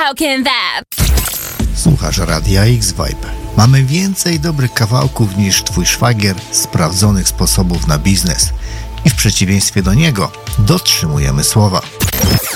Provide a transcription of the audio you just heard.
How can that? Słuchasz Radia X-Vibe. Mamy więcej dobrych kawałków niż twój szwagier sprawdzonych sposobów na biznes. I w przeciwieństwie do niego dotrzymujemy słowa.